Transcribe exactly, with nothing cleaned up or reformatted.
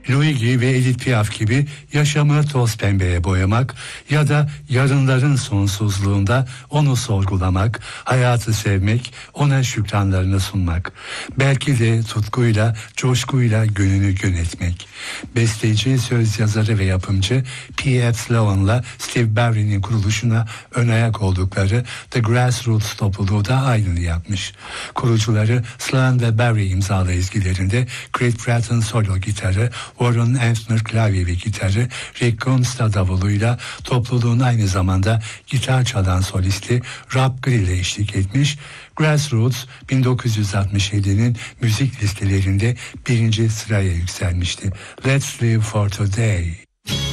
Luigi ve Edith Piaf gibi yaşamı toz pembeye boyamak ya da yarınların sonsuzluğunda onu sorgulamak, hayatı sevmek, ona şükranlarını sunmak. Belki de tutkuyla, coşkuyla gönlünü yönetmek. Besteci, söz yazarı ve yapımcı P F Sloan'la Steve Barry'nin kuruluşuna ön ayak oldukları The Grassroots topluluğu da aynını yapmış. Kurucuları Sloan ve Barry imzalı ezgilerinde Craig Bratton solo gitarı, Warren Entner klavye ve gitarı, Rick Gunsta davuluyla topluluğun aynı zamanda gitar çalan solisti Rob Grill'e eşlik etmiş. Grassroots bin dokuz yüz altmış yedinin müzik listelerinde birinci sıraya yükselmişti. Let's Live for Today.